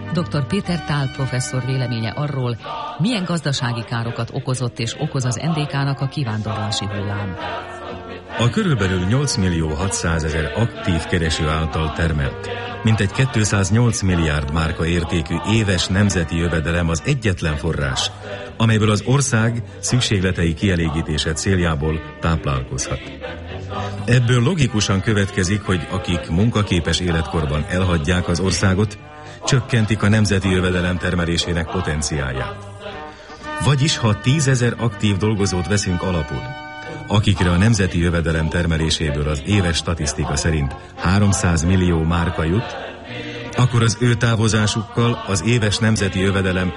Dr. Péter Tál professzor véleménye arról, milyen gazdasági károkat okozott és okoz az NDK-nak a kivándorlási hullám. A körülbelül 8 millió 600 000 aktív kereső által termelt, mintegy 208 milliárd márka értékű éves nemzeti jövedelem az egyetlen forrás, amelyből az ország szükségletei kielégítése céljából táplálkozhat. Ebből logikusan következik, hogy akik munkaképes életkorban elhagyják az országot, csökkentik a nemzeti jövedelem termelésének potenciálját. Vagyis, ha 10 000 aktív dolgozót veszünk alapul, akikre a nemzeti jövedelem termeléséből az éves statisztika szerint 300 millió márka jut, akkor az ő távozásukkal az éves nemzeti jövedelem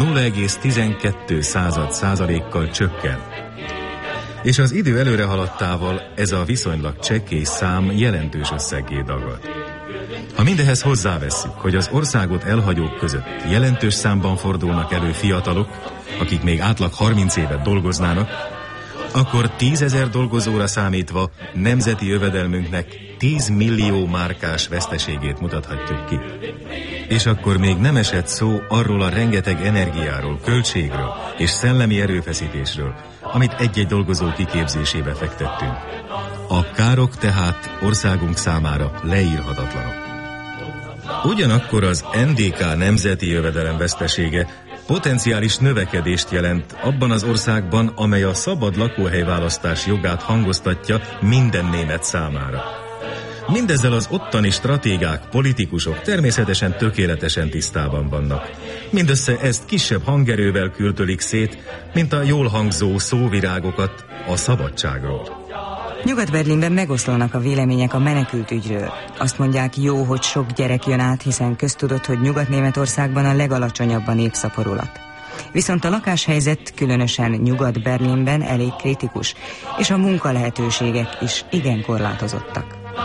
0,12%-kal csökken. És az idő előre haladtával ez a viszonylag csekély szám jelentős összeggé dagad. Ha mindehez hozzávesszük, hogy az országot elhagyók között jelentős számban fordulnak elő fiatalok, akik még átlag 30 évet dolgoznának, akkor 10 000 dolgozóra számítva nemzeti jövedelmünknek 10 millió márkás veszteségét mutathatjuk ki. És akkor még nem esett szó arról a rengeteg energiáról, költségről és szellemi erőfeszítésről, amit egy-egy dolgozó kiképzésébe fektettünk. A károk tehát országunk számára leírhatatlanok. Ugyanakkor az NDK nemzeti jövedelem vesztesége potenciális növekedést jelent abban az országban, amely a szabad lakóhelyválasztás jogát hangoztatja minden német számára. Mindezzel az ottani stratégák, politikusok természetesen tökéletesen tisztában vannak. Mindössze ezt kisebb hangerővel kültölik szét, mint a jól hangzó szóvirágokat a szabadságról. Nyugat-Berlinben megoszlanak a vélemények a menekült ügyről. Azt mondják, jó, hogy sok gyerek jön át, hiszen köztudott, hogy Nyugat-Németországban a legalacsonyabb a népszaporulat. Viszont a lakáshelyzet különösen Nyugat-Berlinben elég kritikus, és a munkalehetőségek is igen korlátozottak.